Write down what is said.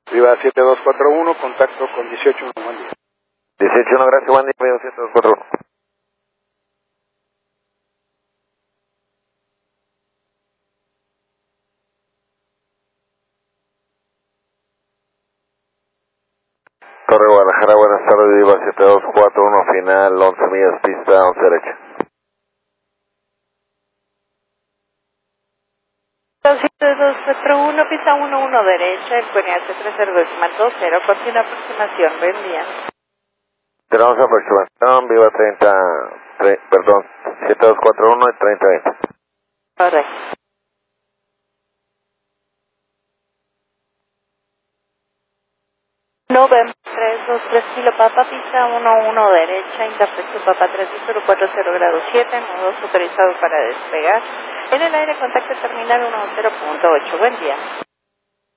Viva 7241, contacto con 181, buen día. 181, gracias, buen día, Viva 7241. Torre Guadalajara, buenas tardes, Viva 7241, final, 11 millas, pista, 11 derecha. 7241, pista 11 derecha, el QNH 3020, continua aproximación, buen día. Tenemos aproximación, Viva 7241 y 3020. Correcto. November 323 Kilo Papa, pista 11 derecha, Interfecto Papa 3040 grado 7, modo autorizado para despegar. En el aire, contacto terminal 10.8, buen día.